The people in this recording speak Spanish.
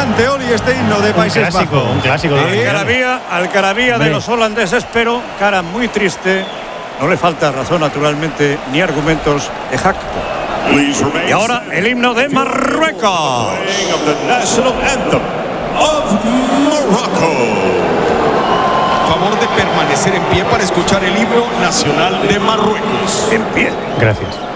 cante Oli este himno de Países Bajos. Un clásico. Algarabía de los holandeses, pero cara muy triste. No le falta razón, naturalmente, ni argumentos de jacto. Y ahora el himno de Marruecos. Favor de permanecer en pie para escuchar el himno nacional de Marruecos. En pie. Gracias.